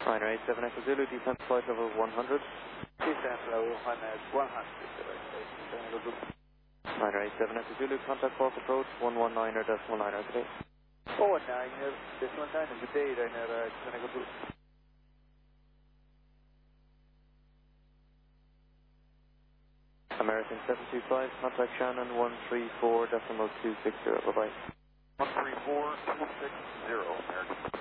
Niner 87 Echo Zulu, descent flight level 100. Descent level 100. Niner 87 Echo Zulu, contact Cork approach 119.9 today. 119.9 good day, Ryanair 87 Echo Zulu. American 725, contact Shannon 134.260, bye-bye. 134.260, American.